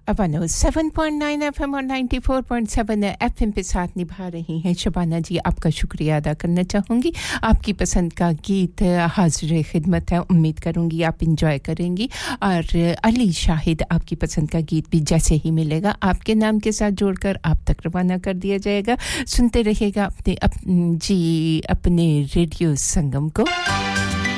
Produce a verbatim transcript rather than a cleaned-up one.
अपन seven point nine FM और ninety four point seven FM पे साथ निभा रही हैं शबाना जी आपका शुक्रिया अदा करना चाहूंगी आपकी पसंद का गीत हाजिर खिदमत है उम्मीद करूंगी आप एंजॉय करेंगी और अली शाहिद आपकी पसंद का गीत भी जैसे ही मिलेगा आपके नाम के साथ जोड़कर आप तक रवाना कर दिया जाएगा सुनते रहिएगा अपने अप, जी अपने रेडियो संगम को